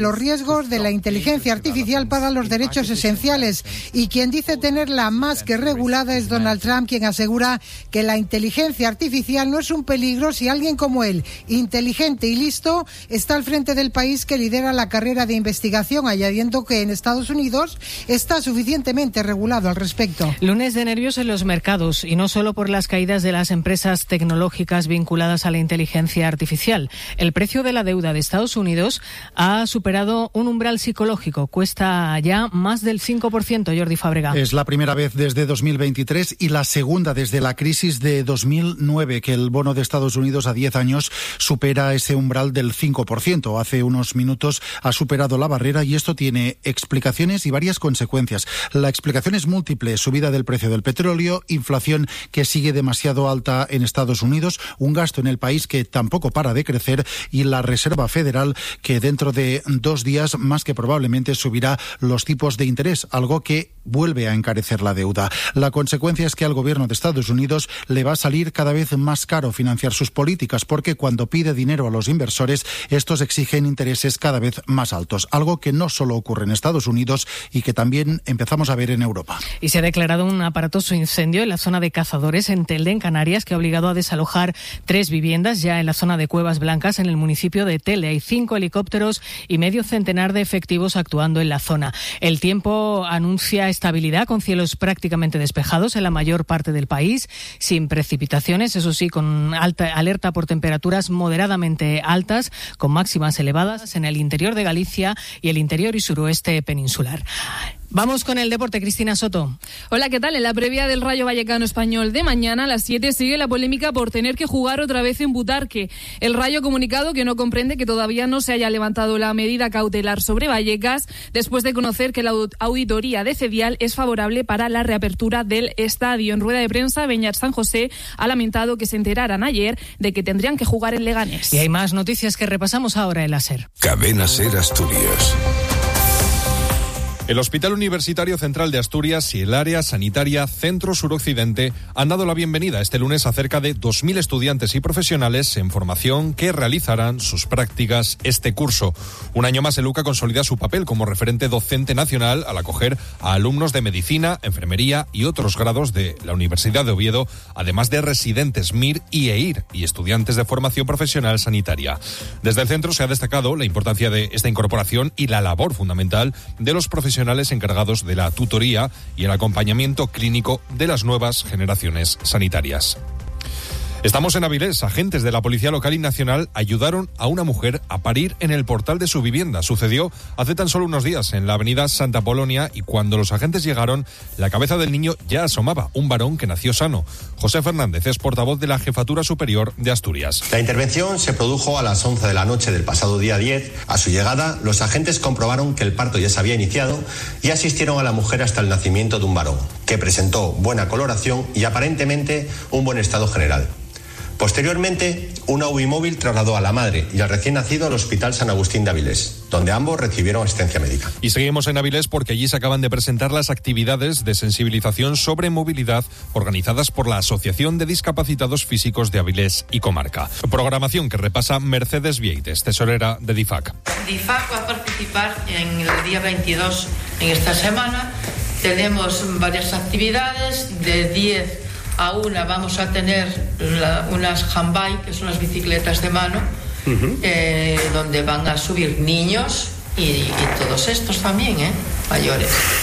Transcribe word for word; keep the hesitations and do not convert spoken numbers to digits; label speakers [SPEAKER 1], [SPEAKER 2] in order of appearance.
[SPEAKER 1] los riesgos de la inteligencia artificial para los derechos esenciales, y quien dice tenerla más que regulada es Donald Trump, quien asegura que la inteligencia artificial no es un peligro si alguien como él, inteligente y listo, está al frente del país que lidera la carrera de investigación, añadiendo que en Estados Unidos está suficientemente regulado al respecto.
[SPEAKER 2] Lunes de nervios en los mercados, y no solo por las caídas de las empresas tecnológicas vinculadas a la inteligencia artificial. El precio de la deuda de Estados Unidos ha superado un umbral psicológico. Cuesta ya más del cinco por ciento, Jordi Fábrega.
[SPEAKER 3] Es la primera vez desde dos mil veintitrés y la segunda desde la crisis de dos mil nueve que el bono de Estados Unidos a diez años supera ese umbral del cinco por ciento. Hace unos minutos ha superado la barrera y esto tiene explicaciones y varias consecuencias. La explicación es múltiple: subida del precio del petróleo, inflación que sigue demasiado alta en Estados Unidos, un gasto en el país que tampoco para de crecer y la Reserva Federal que dentro de dos días más que probablemente subirá los tipos de interés, algo que vuelve a encarecer la deuda. La consecuencia es que al gobierno de Estados Unidos le va a salir cada vez más caro financiar sus políticas, porque cuando pide dinero a los inversores, estos exigen intereses cada vez más altos, algo que no solo ocurre en Estados Unidos y que también empezamos a ver en Europa.
[SPEAKER 2] Y se ha declarado un aparatoso incendio en la zona de Cazadores, en Telde, en Canarias, que ha obligado a desalojar tres viviendas ya en la zona de Cuevas Blancas, en el municipio de Telde. Hay cinco helicópteros y medio centenar de efectivos actuando en la zona. El tiempo anuncia estabilidad, con cielos prácticamente despejados en la mayor parte del país, sin precipitaciones, eso sí, con alta alerta por temperaturas moderadamente altas, con máximas elevadas en el interior de Galicia y el interior y suroeste peninsular. Vamos con el deporte, Cristina Soto.
[SPEAKER 4] Hola, ¿qué tal? En la previa del Rayo Vallecano Español de mañana a las siete sigue la polémica por tener que jugar otra vez en Butarque. El Rayo ha comunicado que no comprende que todavía no se haya levantado la medida cautelar sobre Vallecas, después de conocer que la auditoría de Cedial es favorable para la reapertura del estadio. En rueda de prensa, Beñat San José ha lamentado que se enteraran ayer de que tendrían que jugar en Leganés.
[SPEAKER 2] Y hay más noticias que repasamos ahora en la SER.
[SPEAKER 5] Cadena SER Asturias.
[SPEAKER 6] El Hospital Universitario Central de Asturias y el área sanitaria Centro Suroccidente han dado la bienvenida este lunes a cerca de dos mil estudiantes y profesionales en formación que realizarán sus prácticas este curso. Un año más, el U C A consolida su papel como referente docente nacional al acoger a alumnos de medicina, enfermería y otros grados de la Universidad de Oviedo, además de residentes M I R y E I R y estudiantes de formación profesional sanitaria. Desde el centro se ha destacado la importancia de esta incorporación y la labor fundamental de los profesionales encargados de la tutoría y el acompañamiento clínico de las nuevas generaciones sanitarias. Estamos en Avilés. Agentes de la Policía Local y Nacional ayudaron a una mujer a parir en el portal de su vivienda. Sucedió hace tan solo unos días en la avenida Santa Polonia, y cuando los agentes llegaron, la cabeza del niño ya asomaba, un varón que nació sano. José Fernández es portavoz de la Jefatura Superior de Asturias.
[SPEAKER 7] La intervención se produjo a las once de la noche del pasado día diez. A su llegada, los agentes comprobaron que el parto ya se había iniciado y asistieron a la mujer hasta el nacimiento de un varón, que presentó buena coloración y aparentemente un buen estado general. Posteriormente, una U B I móvil trasladó a la madre y al recién nacido al Hospital San Agustín de Avilés, donde ambos recibieron asistencia médica.
[SPEAKER 6] Y seguimos en Avilés porque allí se acaban de presentar las actividades de sensibilización sobre movilidad organizadas por la Asociación de Discapacitados Físicos de Avilés y Comarca. Programación que repasa Mercedes Vieites, tesorera de D I F A C.
[SPEAKER 8] D I F A C va a participar en el día veintidós, en esta semana. Tenemos varias actividades. De diez a una vamos a tener la, unas handbike, que son las bicicletas de mano, uh-huh. eh, donde van a subir niños y, y todos estos también, ¿eh? mayores.